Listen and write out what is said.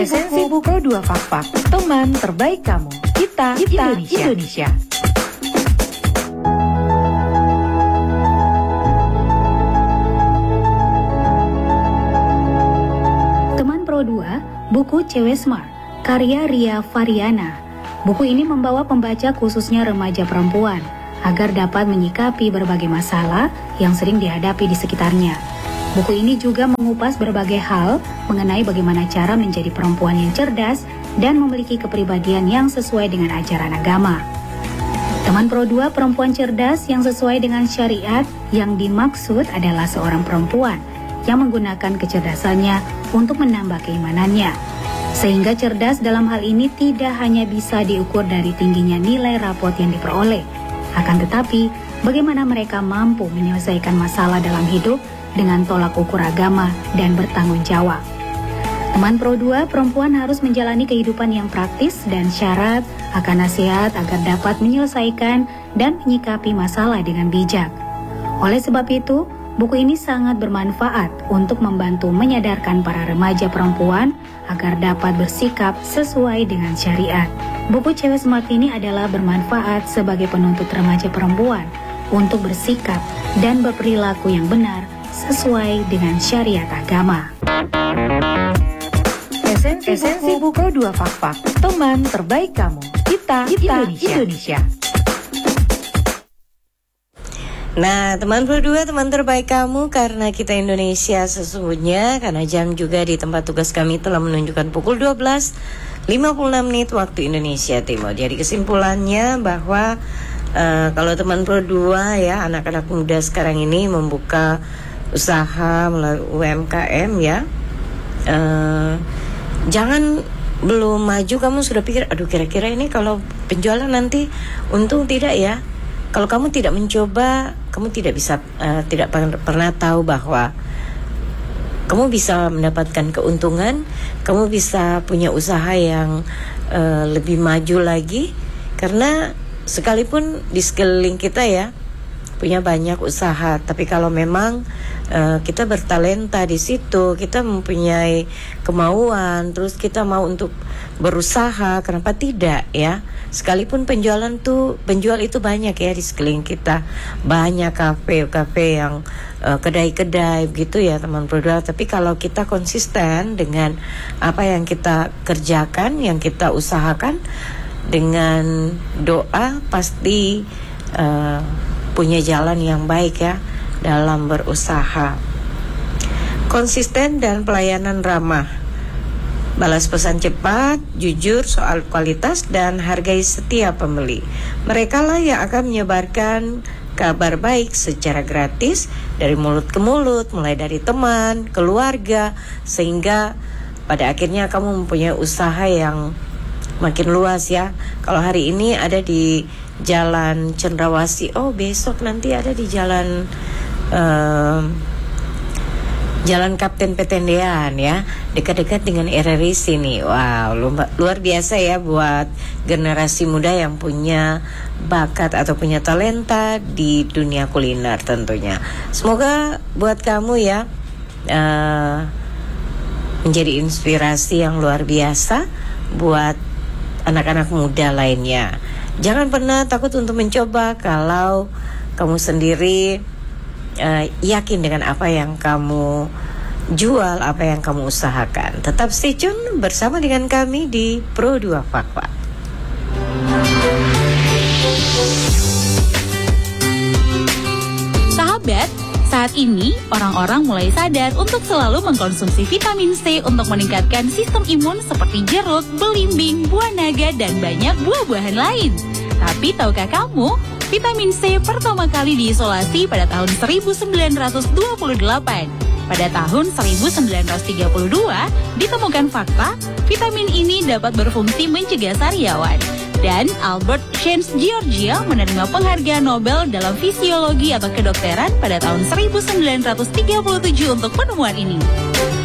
Esensi buku Pro 2 Fak-Fak, teman terbaik kamu. Kita Indonesia. Teman Pro 2, buku Cewek Smart, karya Ria Variana. Buku ini membawa pembaca khususnya remaja perempuan agar dapat menyikapi berbagai masalah yang sering dihadapi di sekitarnya. Buku ini juga mengupas berbagai hal mengenai bagaimana cara menjadi perempuan yang cerdas dan memiliki kepribadian yang sesuai dengan ajaran agama. Teman Pro 2 perempuan cerdas yang sesuai dengan syariat yang dimaksud adalah seorang perempuan yang menggunakan kecerdasannya untuk menambah keimanannya. Sehingga cerdas dalam hal ini tidak hanya bisa diukur dari tingginya nilai rapot yang diperoleh, akan tetapi bagaimana mereka mampu menyelesaikan masalah dalam hidup dengan tolak ukur agama dan bertanggung jawab. Teman Pro 2 perempuan harus menjalani kehidupan yang praktis dan syarat akan nasihat agar dapat menyelesaikan dan menyikapi masalah dengan bijak. Oleh sebab itu, buku ini sangat bermanfaat untuk membantu menyadarkan para remaja perempuan agar dapat bersikap sesuai dengan syariat. Buku Cewek Smart ini adalah bermanfaat sebagai penuntut remaja perempuan untuk bersikap dan berperilaku yang benar sesuai dengan syariat agama. Esensi buku Pro 2 Fak-Fak, teman terbaik kamu. Kita Indonesia. Nah, teman Pro 2, teman terbaik kamu karena kita Indonesia sesungguhnya, karena jam juga di tempat tugas kami telah menunjukkan pukul 12.56 waktu Indonesia Timur. Jadi kesimpulannya bahwa kalau teman Pro 2 ya, anak-anak muda sekarang ini membuka usaha melalui UMKM ya, jangan belum maju kamu sudah pikir, aduh kira-kira ini kalau penjualan nanti untung tidak ya. Kalau kamu tidak mencoba, kamu tidak bisa, tidak pernah tahu bahwa kamu bisa mendapatkan keuntungan, kamu bisa punya usaha yang lebih maju lagi. Karena sekalipun di sekeliling kita ya punya banyak usaha, tapi kalau memang kita bertalenta di situ, kita mempunyai kemauan, terus kita mau untuk berusaha, kenapa tidak ya? Sekalipun penjual itu banyak ya di sekeliling kita, banyak kafe yang kedai-kedai gitu ya teman Pro 2. Tapi kalau kita konsisten dengan apa yang kita kerjakan, yang kita usahakan, dengan doa pasti punya jalan yang baik ya dalam berusaha. Konsisten dan pelayanan ramah, balas pesan cepat, jujur soal kualitas dan hargai setiap pembeli. Mereka lah yang akan menyebarkan kabar baik secara gratis dari mulut ke mulut, mulai dari teman, keluarga, sehingga pada akhirnya kamu mempunyai usaha yang makin luas ya. Kalau hari ini ada di Jalan Cendrawasih, oh besok nanti ada di Jalan Kapten Petendean ya, dekat-dekat dengan RRI sini. Wow, luar biasa ya buat generasi muda yang punya bakat atau punya talenta di dunia kuliner tentunya. Semoga buat kamu ya menjadi inspirasi yang luar biasa buat anak-anak muda lainnya. Jangan pernah takut untuk mencoba kalau kamu sendiri yakin dengan apa yang kamu jual, apa yang kamu usahakan. Tetap stay tune bersama dengan kami di Pro 2 Fak-Fak. Sahabat, saat ini orang-orang mulai sadar untuk selalu mengkonsumsi vitamin C untuk meningkatkan sistem imun seperti jeruk, belimbing, buah naga, dan banyak buah-buahan lain. Tapi tahukah kamu, vitamin C pertama kali diisolasi pada tahun 1928. Pada tahun 1932, ditemukan fakta vitamin ini dapat berfungsi mencegah sariawan. Dan Albert Schweitzer Georgia menerima penghargaan Nobel dalam fisiologi atau kedokteran pada tahun 1937 untuk penemuan ini.